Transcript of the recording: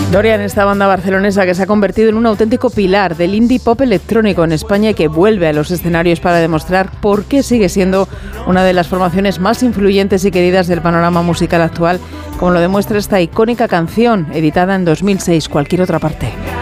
Dorian, esta banda barcelonesa que se ha convertido en un auténtico pilar del indie pop electrónico en España y que vuelve a los escenarios para demostrar por qué sigue siendo una de las formaciones más influyentes y queridas del panorama musical actual, como lo demuestra esta icónica canción editada en 2006, Cualquier otra parte.